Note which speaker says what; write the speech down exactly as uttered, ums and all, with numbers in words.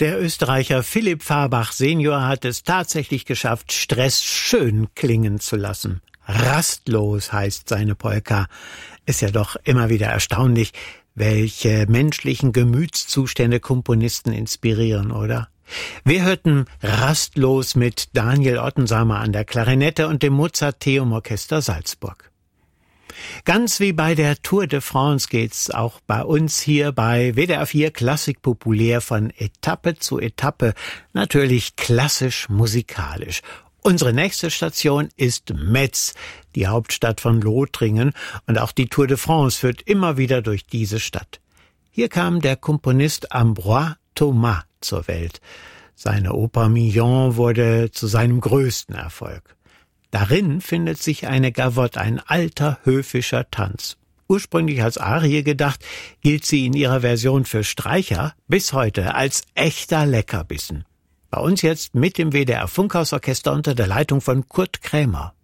Speaker 1: Der Österreicher Philipp Fahrbach Senior hat es tatsächlich geschafft, Stress schön klingen zu lassen. Rastlos heißt seine Polka. Ist ja doch immer wieder erstaunlich, welche menschlichen Gemütszustände Komponisten inspirieren, oder? Wir hörten Rastlos mit Daniel Ottensamer an der Klarinette und dem Mozarteum-Orchester Salzburg. Ganz wie bei der Tour de France geht's auch bei uns hier bei W D R vier Klassik populär von Etappe zu Etappe, natürlich klassisch musikalisch. Unsere nächste Station ist Metz, die Hauptstadt von Lothringen, und auch die Tour de France führt immer wieder durch diese Stadt. Hier kam der Komponist Ambroise Thomas zur Welt. Seine Oper Mignon wurde zu seinem größten Erfolg. Darin findet sich eine Gavotte, ein alter höfischer Tanz. Ursprünglich als Arie gedacht, gilt sie in ihrer Version für Streicher bis heute als echter Leckerbissen. Bei uns jetzt mit dem W D R Funkhausorchester unter der Leitung von Kurt Krämer.